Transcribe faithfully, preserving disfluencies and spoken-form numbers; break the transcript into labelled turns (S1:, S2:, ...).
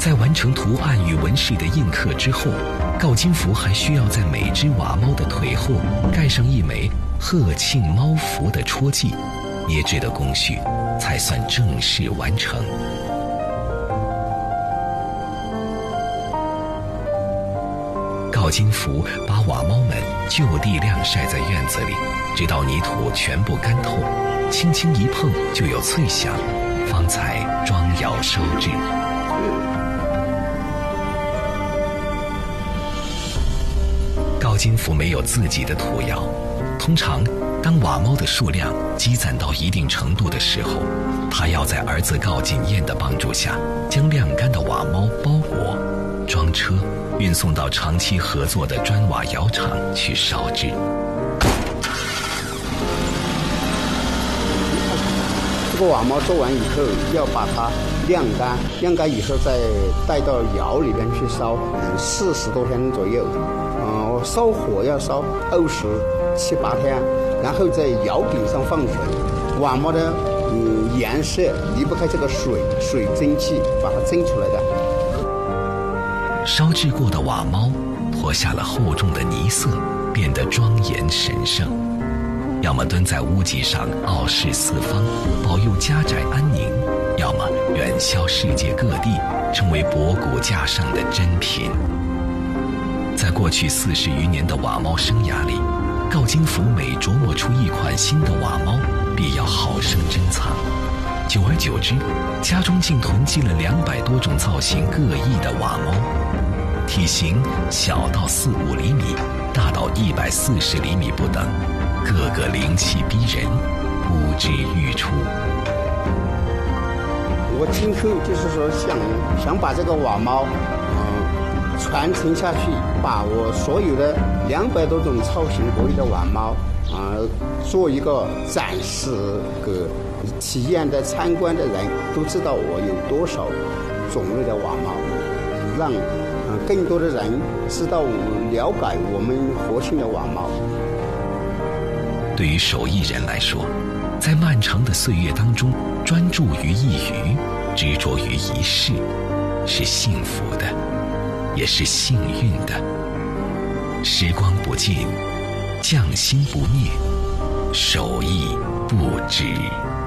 S1: 在完成图案与纹饰的印刻之后，镐金符还需要在每只瓦猫的腿后盖上一枚鹤庆猫符的戳记，捏制的工序才算正式完成。镐金符把瓦猫们就地晾晒在院子里，直到泥土全部干透，轻轻一碰就有脆响，方才装窑烧制。镐金符没有自己的土窑，通常当瓦猫的数量积攒到一定程度的时候，他要在儿子镐锦燕的帮助下，将晾干的瓦猫包裹、装车，运送到长期合作的砖瓦窑厂去烧制。
S2: 这个瓦猫做完以后，要把它晾干，晾干以后再带到窑里边去烧，四十多天左右。嗯、呃，烧火要烧二十七八天，然后在窑顶上放水。瓦猫的嗯颜色离不开这个水，水蒸气把它蒸出来的。
S1: 烧制过的瓦猫脱下了厚重的泥色，变得庄严神圣。要么蹲在屋脊上傲视四方，保佑家宅安宁；要么远销世界各地，成为博古架上的珍品。在过去四十余年的瓦猫生涯里，镐金符每琢磨出一款新的瓦猫，必要好生珍藏。久而久之，家中竟囤积了两百多种造型各异的瓦猫，体型小到四五厘米，大到一百四十厘米不等，个个灵气逼人，呼之欲出。
S2: 我今后就是说想想把这个瓦猫，嗯、传承下去，把我所有的两百多种造型各异的瓦猫，啊、呃，做一个展示给体验的、参观的人都知道我有多少种类的瓦猫，让嗯、呃、更多的人知道、了解我们活性的瓦猫。
S1: 对于手艺人来说，在漫长的岁月当中，专注于一隅，执着于一事，是幸福的，也是幸运的。时光不尽，匠心不灭，手艺不止。